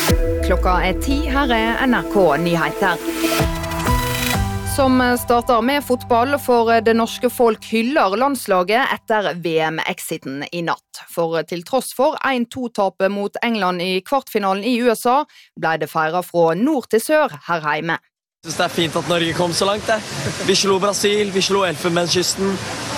Klokka 10, her NRK Nyheter. Som starter med fotball, for det norske folk hyller landslaget etter VM-exiten i natt. For til tross for 1-2-tapet mot England i kvartfinalen i USA, ble det feiret fra nord til sør her hjemme. Jeg synes det er fint at Norge kom så langt. Vi slo Brasil, vi slo Elfenbenskysten,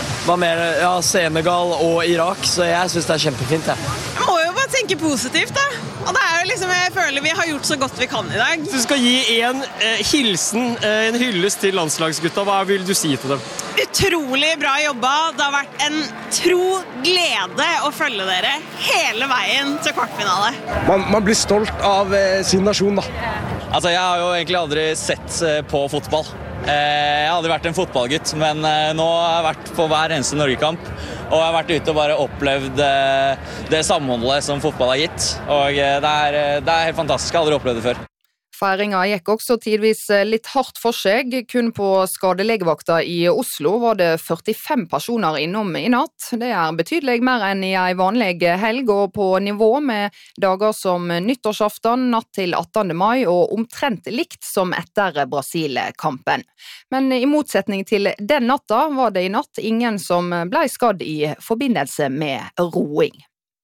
Senegal og Irak, så jeg synes det er kjempefint. Jeg må jo bare tenke positivt da. Og det er jo liksom, jeg føler vi har gjort så godt vi kan i dag. Hvis du skal gi en hilsen, en hyllest til landslagsgutta, hva vil du si til dem? Utrolig bra jobba. Det har vært en tro glede å følge dere hele veien til kvartfinale. Man blir stolt av sin nasjon da. Altså, jeg har jo egentlig aldri sett på fotball. Jeg har aldri vært en fotballgutt, men nå har jeg vært på hver eneste Norgekamp, og jeg har vært ute og bare opplevd det samholdet som fotball har gitt, og det er helt fantastisk, jeg har aldri opplevd det før. Feiringen gikk også tidvis litt hardt for seg. Kun på skadelegevakta i Oslo var det 45 personer innom i natt. Det er betydelig mer enn i en vanlig helg, og på nivå med dager som nyttårsaften, natt til 18. mai, og omtrent likt som etter Brasil-kampen. Men i motsetning til den natta var det i natt ingen som ble skadd i forbindelse med roing.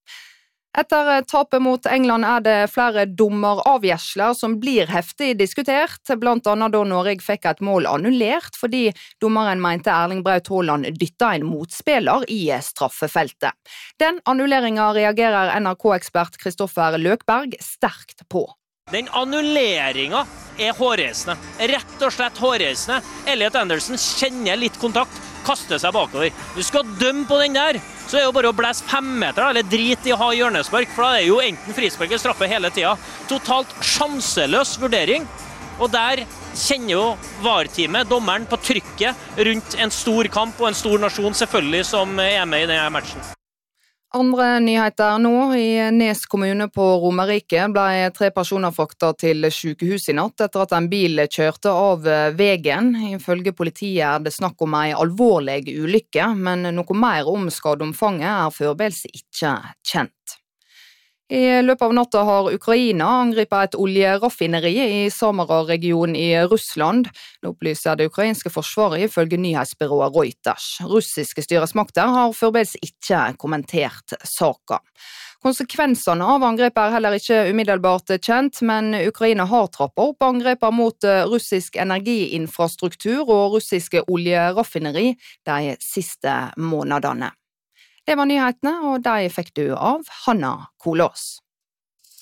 Etter tapet mot England er det flere dommeravgjørelser som blir heftig diskutert, blant annet da Norge fikk et mål annullert fordi dommeren mente Erling Braut Haaland dyttet en motspiller i straffefeltet. Den annulleringen reagerer NRK-ekspert Kristoffer Løkberg sterkt på. Den annulleringen er hårreisende, rett og slett hårreisende. Elliot Anderson kjenner litt kontakt, kaster seg bakover. Du skal dømme på den der, så er det jo bare å blæse 5 meter, eller drit i å ha hjørnespark, for da er jo enten frispark eller straffe hele tiden. Totalt sjanseløs vurdering, og der kjenner jo VAR-teamet, dommeren, på trykket rundt en stor kamp og en stor nasjon selvfølgelig som er med i denne matchen. Andre nyheter nå. I Nes kommune på Romerike ble 3 personer fraktet til sykehus i natt etter at en bil kjørte av veien. Ifølge politiet er det snakk om en alvorlig ulykke, men noe mer om skadeomfanget er foreløpig ikke kjent. I løpet av natta har Ukraina angrepet et oljeraffineri i Samara-regionen i Russland. Det opplyser det ukrainske forsvaret ifølge nyhetsbyrået Reuters. Russiske styresmakter har foreløpig ikke kommentert saken. Konsekvensene av angrepet er heller ikke umiddelbart kjent, men Ukraina har trappet opp angreper mot russisk energiinfrastruktur og russiske oljeraffineri de siste månedene. Det var nyhetene, og de fikk du av Hanna Kolås.